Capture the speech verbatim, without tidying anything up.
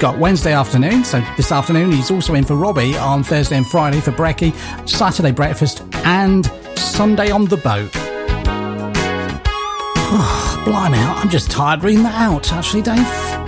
got Wednesday afternoon, so this afternoon. He's also in for Robbie on Thursday and Friday for Brekkie, Saturday breakfast, and Sunday on the boat. Oh, blimey, I'm just tired reading that out, actually, Dave.